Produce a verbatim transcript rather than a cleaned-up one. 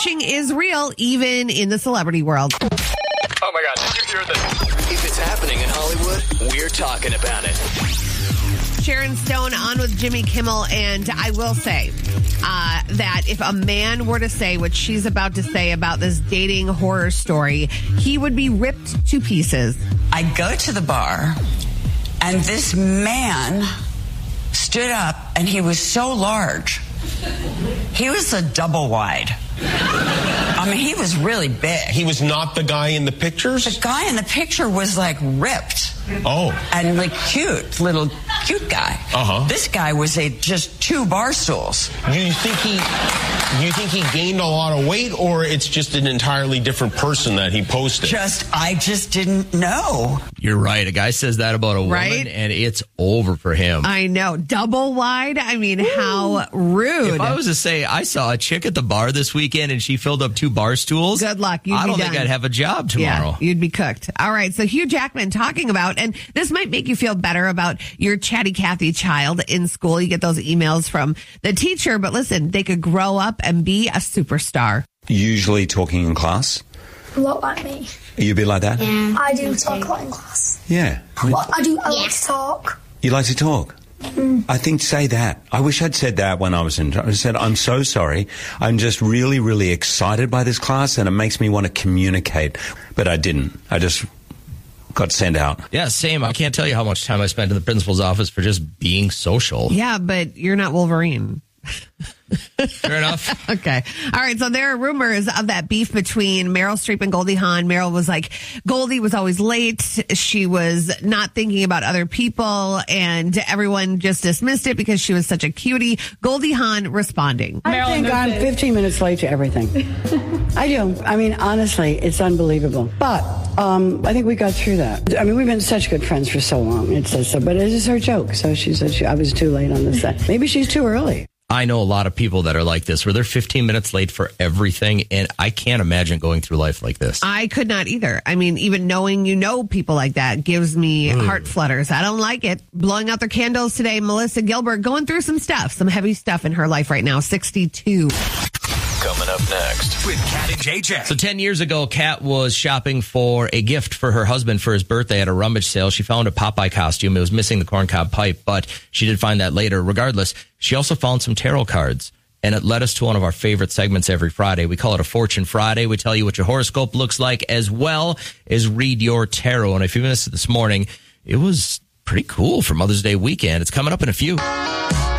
catfishing is real, even in the celebrity world. Oh my God, did you hear this? If it's happening in Hollywood, we're talking about it. Sharon Stone on with Jimmy Kimmel, and I will say uh, that if a man were to say what she's about to say about this dating horror story, he would be ripped to pieces. I go to the bar, and this man stood up, and he was so large. He was a double wide. I mean, he was really big. He was not the guy in the pictures? The guy in the picture was like ripped. Oh. And like cute, little cute guy. Uh-huh. This guy was a just two bar stools. Do you think he do you think he gained a lot of weight, or it's just an entirely different person that he posted? Just I just didn't know. You're right. A guy says that about a woman, Right? and it's over for him. I know. Double wide? I mean, how rude. If I was to say I saw a chick at the bar this weekend and she filled up two bar stools, Good luck. You'd I be don't done. think I'd have a job tomorrow. Yeah, you'd be cooked. All right. So Hugh Jackman talking about, and this might make you feel better about your chatty Cathy child in school. You get those emails from the teacher, but listen, they could grow up and be a superstar. Usually talking in class. A lot like me. You be like that? Yeah. I do talk a lot in class. Yeah. Well, I do. I like to talk. You like to talk? Mm. I think say that. I wish I'd said that when I was in. I said, I'm so sorry. I'm just really, really excited by this class, and it makes me want to communicate. But I didn't. I just got sent out. Yeah, same. I can't tell you how much time I spent in the principal's office for just being social. Yeah, but you're not Wolverine. Fair enough. Okay. All right. So there are rumors of that beef between Meryl Streep and Goldie Hawn. Meryl was like, Goldie was always late. She was not thinking about other people, and everyone just dismissed it because she was such a cutie. Goldie Hawn responding. I think I'm fifteen minutes late to everything. I do. I mean, honestly, it's unbelievable. But um, I think we got through that. I mean, we've been such good friends for so long. It's just, but it is her joke. So she said she, I was too late on this set. Maybe she's too early. I know a lot of people that are like this, where they're fifteen minutes late for everything, and I can't imagine going through life like this. I could not either. I mean, even knowing you know people like that gives me mm. heart flutters. I don't like it. Blowing out their candles today, Melissa Gilbert going through some stuff, some heavy stuff in her life right now, sixty-two. Coming up next with Kat and J J. So ten years ago, Kat was shopping for a gift for her husband for his birthday at a rummage sale. She found a Popeye costume. It was missing the corncob pipe, but she did find that later. Regardless, she also found some tarot cards, and it led us to one of our favorite segments every Friday. We call it a Fortune Friday. We tell you what your horoscope looks like, as well as read your tarot. And if you missed it this morning, it was pretty cool for Mother's Day weekend. It's coming up in a few.